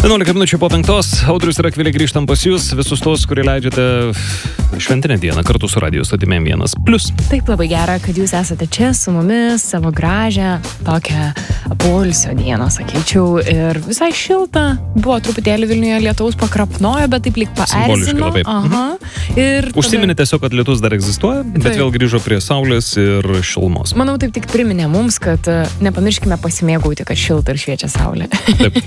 11 minučių po 5. Audrius ir Akvilė grįžtam pas jūs. Visus tos, kurie leidžiate šventinę dieną kartu su Radio Stotimi M1+. Taip, labai gera, kad jūs esate čia su mumis, savo gražią tokią poilsio dieną, sakyčiau. Ir visai šilta. Buvo truputėlį Vilniuje lietaus pakrapnojo, bet taip lyg paerzino. Aha. Ir užsiminė tiesiog, kad lietus dar egzistuoja, bet vėl grįžo prie saulės ir šilumos. Manau, taip tik priminė mums, kad nepamirškime pasimėgauti, kad šilta ir šviečia saulė. Taip.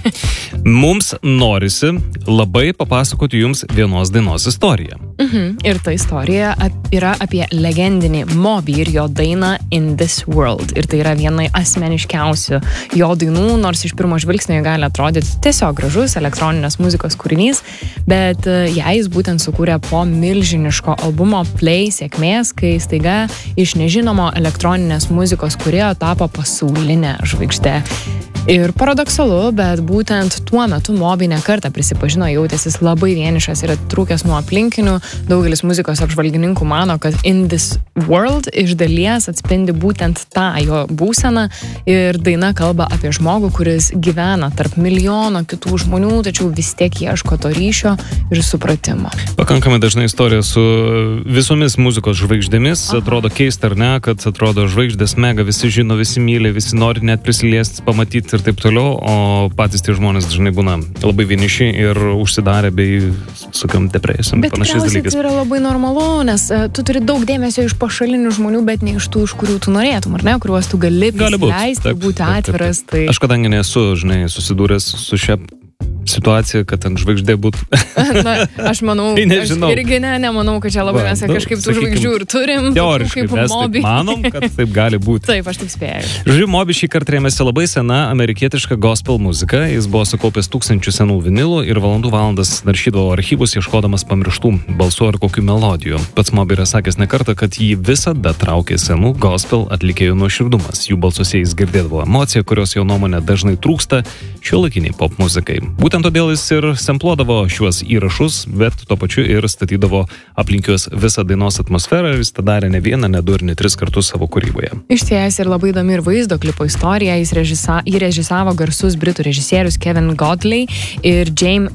Mums norisi labai papasakoti jums vienos dainos istoriją. Ir ta istorija yra apie legendinį Moby ir jo dainą In This World. Ir tai yra viena asmeniškiausių jo dainų, nors iš pirmo žvilgsnio gali atrodyti tiesiog gražus elektroninės muzikos kūrinys, bet ją jis būtent sukūrė po milžiniško albumo Play sėkmės, kai staiga iš nežinomo elektroninės muzikos kūrėjo tapo pasaulinė žvaigždė. Ir paradoksalu, bet būtent tuo metu Moby ne kartą prisipažino jautęsis labai vienišas ir atitrūkęs nuo aplinkinių. Daugelis muzikos apžvalgininkų mano, kad In This World iš dalies atspindi būtent tą jo būseną ir daina kalba apie žmogų, kuris gyvena tarp milijono kitų žmonių, tačiau vis tiek ieško to ryšio ir supratimo. Pakankamai dažnai istorija su visomis muzikos žvaigždėmis. Atrodo keista, ar ne, kad atrodo žvaigždės mega, visi žino, visi myli, visi nori net prisiliesti, pamatyti ir taip toliau, o patys tie žmonės dažnai būna labai vieniši ir užsidarę bei sukiam depresijom. Bet tikriausiai tai yra labai normalu, nes tu turi daug dėmesio iš pašalinių žmonių, bet ne iš tų, iš kurių tu norėtum, ar ne, kuriuos tu gali prisileisti, būti atviras. Tai... Aš kadangi nesu, susidūręs su šia situacija, kad ant žvaigždė būtų. Na, aš manau, aš irgi nemanau, kad čia labai mes kažkaip tų žvaigždžių ir turim. Teoriškai mes taip manom, kad taip gali būti. Taip, aš taip spėjau. Žodžiu, Moby šį kartą rėmėsi labai sena amerikietiška gospel muzika. Jis buvo sukaupęs tūkstančių senų vinilų ir valandas naršydavo archyvus, ieškodamas pamirštų balsų ar kokių melodijų. Pats Moby yra sakęs ne kartą, kad jį visada traukė senų gospel atlikėjų nuoširdumas. Jų balsuose jis girdėdavo emociją, kurios jo nuomonė dažnai trūksta šiuolaikiniai pop muzikai. Būtent todėl jis ir sampluodavo šiuos įrašus, bet tuo pačiu ir statydavo aplinkius visą dainos atmosferą ir jis tą darė ne vieną, ne du ir ne 3 kartus savo kūryboje. Išties ir labai įdomi ir vaizdo klipo istorija. Jis režisavo garsus britų režisierius Kevin Godley ir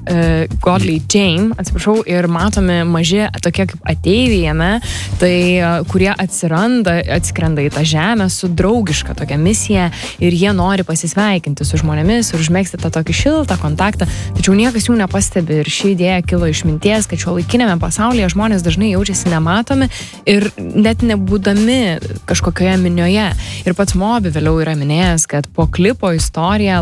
ir matomi maži tokie kaip ateiviai jame, tai kurie atskrenda į tą žemę su draugiška tokia misija ir jie nori pasisveikinti su žmonėmis ir užmegzti tą tokį šiltą kontaktą. Tačiau niekas jų nepastebi ir ši idėja kilo iš minties, kad šiuolaikinėme pasaulyje žmonės dažnai jaučiasi nematomi ir net nebūdami kažkokioje minioje. Ir pats Moby vėliau yra minėjęs, kad po klipo istorija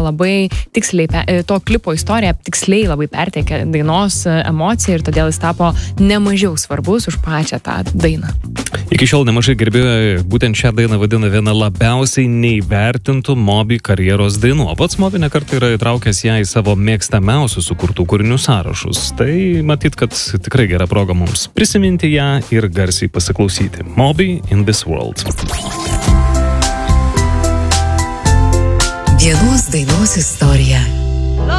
tiksliai labai perteikė dainos emociją ir todėl jis tapo nemažiau svarbus už pačią tą dainą. Iki šiol nemažai gerbėjų būtent šią dainą vadina viena labiausiai neįvertintų Moby karjeros dainų. O pats Moby nekart yra įtraukęs ją į savo mėgstamiausių sukurtų kūrinių sąrašus. Tai matyt, kad tikrai gera proga mums prisiminti ją ir garsiai pasiklausyti. Moby In This World. Vienos dainos istorija.